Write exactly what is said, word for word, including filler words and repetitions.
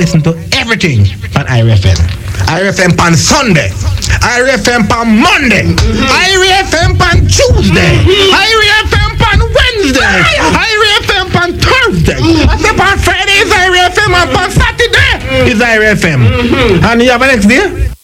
listen to everything on I R F M. I R F M on Sunday. I R F M on Monday. I R F M on Tuesday. I R F M on Wednesday. I R F M on Thursday. I say on Friday is I R F M and on Saturday is I R F M. And you have a next day?